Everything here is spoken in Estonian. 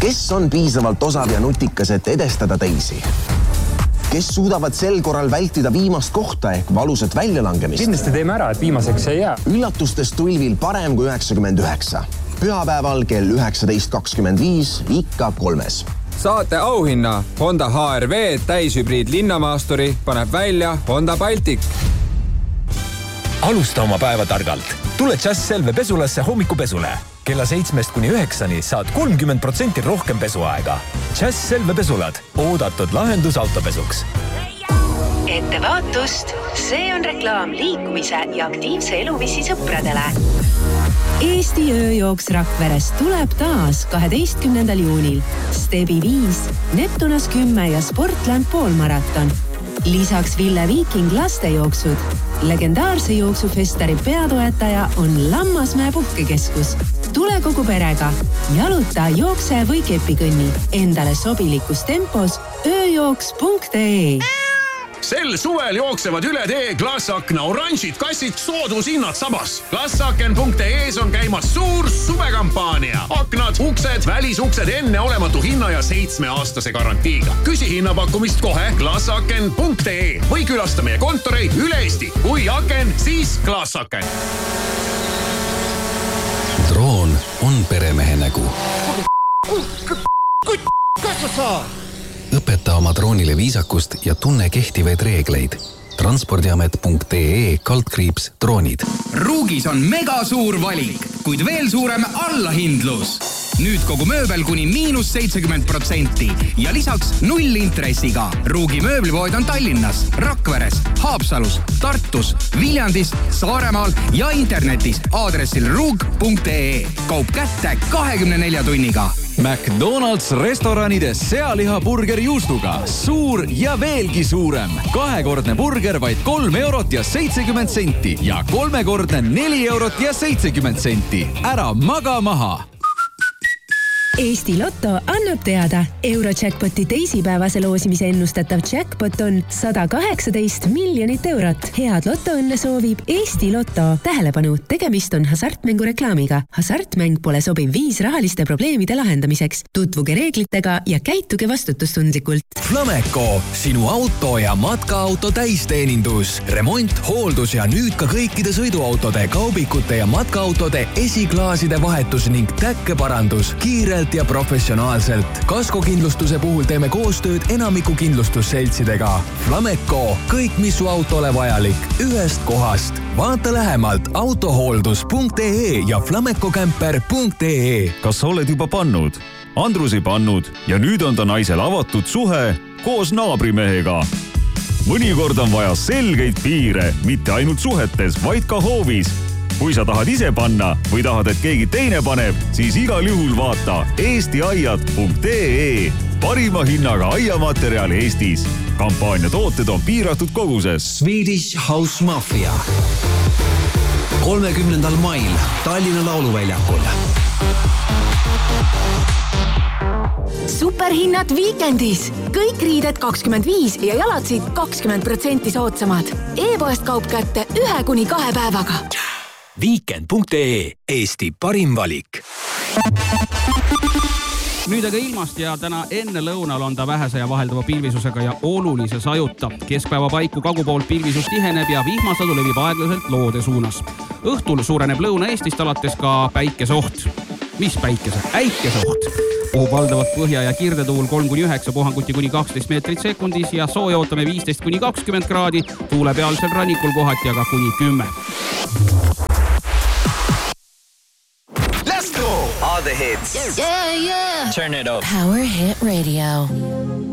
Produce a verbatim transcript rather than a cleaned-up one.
Kes on piisavalt osav ja nutikas, et edestada teisi? Kes suudavad sel korral vältida viimast kohta ehk valusat väljalangemist? Kindlasti teeme ära, et viimaseks ei jää. Üllatustes tulvil parem kui üheksakümmend üheksa. Pühapäeval kell üheksateist kakskümmend viis ikka kolmes. Saate auhinna Honda H R V täishübriid linnamaasturi paneb välja Honda Baltic. Alusta oma päeva targalt. Tule Just Selve pesulasse hommikupesule. Kella seitsmest kuni üheksani saad kolmkümmend protsenti rohkem pesuaega. Just Selve pesulad. Oodatud lahendus autopesuks. Ettevaatust! See on reklaam liikumise ja aktiivse eluviisi sõpradele. Eesti ööjooks Rakveres tuleb taas kaheteistkümnendal juunil. Stebi viis, Neptunas kümme ja Sportland poolmaraton. Lisaks Ville Viiking lastejooksud. Legendaarse jooksufestari peatoetaja on Lammasmäe puhkekeskus. Tule kogu perega. Jaluta, jookse või kepikõnni. Endale sobilikus tempos ööjooks punkt ee. Sel suvel jooksevad üle tee Glassakna oranžid kassid soodushinnad sabas. Glassaken punkt ee on käimas suur suvekampaania. Aknad, uksed, välisuksed enne olematu hinna ja seitsme aastase garantiiga. Küsi hinnapakkumist kohe Glassaken punkt ee või külasta meie kontoreid üle Eesti. Kui aken, siis Glassaken. Droon on peremehe nägu. Kas sa saad? Õpeta oma droonile viisakust ja tunne kehtivaid reegleid. transpordiamet punkt ee kaldkriips droonid. Ruugis on mega suur valik, kuid veel suurem allahindlus. Nüüd kogu mööbel kuni miinus seitsekümmend protsenti ja lisaks null intressiga. Ruugi mööblipood on Tallinnas, Rakveres, Haapsalus, Tartus, Viljandis, Saaremaal ja internetis aadressil ruug punkt ee. Kaup kätte kahekümne nelja tunniga. McDonald's restoranides sealiha burger juustuga. Suur ja veelgi suurem. Kahekordne burger vaid kolm eurot ja seitsekümmend senti ja kolmekordne neli eurot ja seitsekümmend senti. Ära maga maha. Eesti Lotto annab teada. Eurojackpoti teisipäevase loosimise ennustatav jackpot on sada kaheksateist miljonit eurot. Head Lotto õnne soovib Eesti Lotto. Tähelepanu, tegemist on hasartmängu reklaamiga. Hasartmäng pole sobiv viis rahaliste probleemide lahendamiseks. Tutvuge reeglitega ja käituge vastutustundlikult. Flameco, sinu auto ja matkaauto täisteenindus. Remont, hooldus ja nüüd ka kõikide sõiduautode, kaubikute ja matkaautode esiklaaside vahetus ning täkkeparandus. Kiirelt ja professionaalselt. Kaskokindlustuse puhul teeme koostööd enamiku kindlustusseltsidega. Flameco, kõik mis su autole vajalik, ühest kohast. Vaata lähemalt autohooldus punkt ee ja flamecocamper punkt ee. Kas sa oled juba pannud? Andrus ei pannud ja nüüd on ta naisel avatud suhe koos naabrimehega. Mõnikord on vaja selgeid piire, mitte ainult suhetes, vaid ka hoovis. Kui sa tahad ise panna või tahad, et keegi teine paneb, siis igal juhul vaata eesti aiad punkt ee. Parima hinnaga aiamaterjal Eestis. Kampaania tooted on piiratud koguses. Swedish House Mafia. kolmekümnendal mail Tallinna lauluväljakul. Superhinnad viikendis. Kõik riided kakskümmend viis ja jalatsid kakskümmend protsenti soodsamad. E-poest kaup kätte ühe kuni kahe päevaga. Weekend punkt ee. Eesti parim valik. Nüüd aga ilmast ja täna enne lõunal on ta vähese ja vaheldava pilvisusega ja olulise sajuta. Keskpäeva paiku kagupoolt pilvisus tiheneb ja vihmasadu levib aeglaselt loode suunas. Õhtul suureneb Lõuna-Eestist alates ka päikeseoht. Mis päikese? Äikeseoht. Puhub valdavalt põhja ja kirdetuul kolm kuni üheksa, puhanguti kuni kaksteist meetrit sekundis ja sooja ootame viisteist kuni kakskümmend kraadi, tuule pealsel rannikul kohati aga kuni kümme. Let's go! All the hits. Yeah, yeah. Turn it up. Power Hit Radio.